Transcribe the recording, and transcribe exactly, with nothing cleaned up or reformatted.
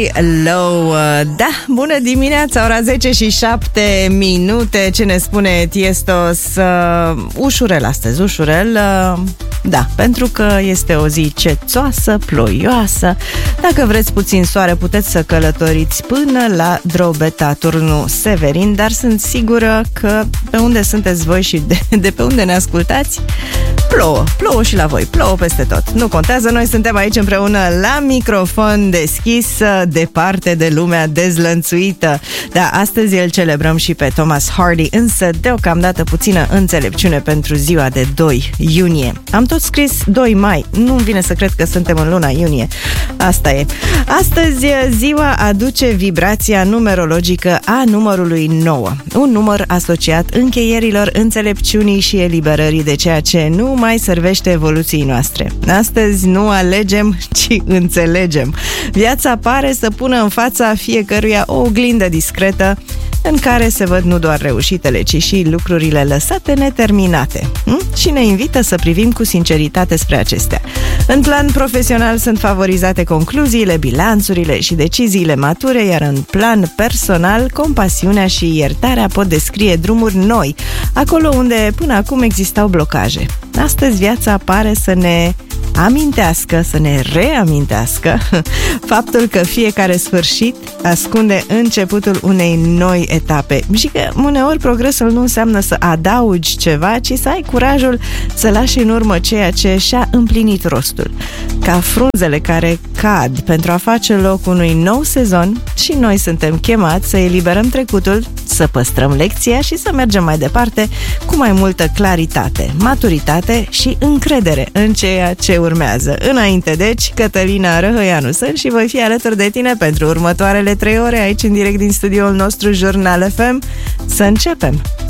Hardy Low. Da, bună dimineața, ora zece și șapte minute. Ce ne spune Tiestos? Uh, ușurel astăzi, ușurel. Uh, da, pentru că este o zi cețoasă, ploioasă. Dacă vreți puțin soare, puteți să călătoriți până la Drobeta, turnul Severin, dar sunt sigură că pe unde sunteți voi și de, de pe unde ne ascultați, plouă, plouă și la voi, plouă peste tot. Nu contează, noi suntem aici împreună la microfon deschis, departe de lumea dezlănțuită. Da, astăzi îl celebrăm și pe Thomas Hardy, însă deocamdată puțină înțelepciune pentru ziua de doi iunie. Am tot scris doi mai, nu-mi vine să cred că suntem în luna iunie. Asta e. Astăzi ziua aduce vibrația numerologică a numărului nouă, un număr asociat încheierilor, înțelepciunii și eliberării de ceea ce nu mai servește evoluției noastre. Astăzi nu alegem, ci înțelegem. Viața pare să pună în fața fiecăruia o oglindă discretă în care se văd nu doar reușitele, ci și lucrurile lăsate neterminate. Hm? Și ne invită să privim cu sinceritate spre acestea. În plan profesional sunt favorizate concluziile, bilanțurile și deciziile mature, iar în plan personal, compasiunea și iertarea pot descrie drumuri noi, acolo unde până acum existau blocaje. Astăzi viața pare să ne amintească, să ne reamintească faptul că fiecare sfârșit ascunde începutul unei noi etape și că uneori progresul nu înseamnă să adaugi ceva, ci să ai curajul să lași în urmă ceea ce și-a împlinit rostul. Ca frunzele care cad pentru a face loc unui nou sezon, și noi suntem chemați să eliberăm trecutul, să păstrăm lecția și să mergem mai departe cu mai multă claritate, maturitate și încredere în ceea ce urmează. Înainte, deci, Cătălina Răhăianu sunt și voi fi alături de tine pentru următoarele trei ore aici în direct din studioul nostru Jurnal F M. Să începem!